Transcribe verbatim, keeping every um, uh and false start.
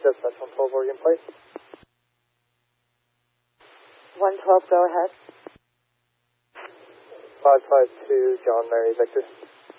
Dispatch one twelve Oregon Place. one twelve, go ahead. five five two John Mary Victor.